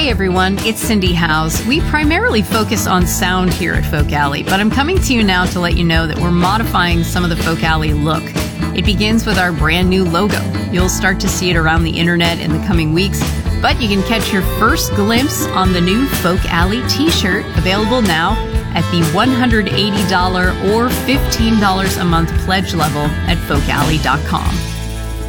Hey everyone, it's Cindy Howes. We primarily focus on sound here at Folk Alley, but I'm coming to you now to let you know that we're modifying some of the Folk Alley look. It begins with our brand new logo. You'll start to see it around the internet in the coming weeks, but you can catch your first glimpse on the new Folk Alley t-shirt, available now at the $180 or $15 a month pledge level at folkalley.com.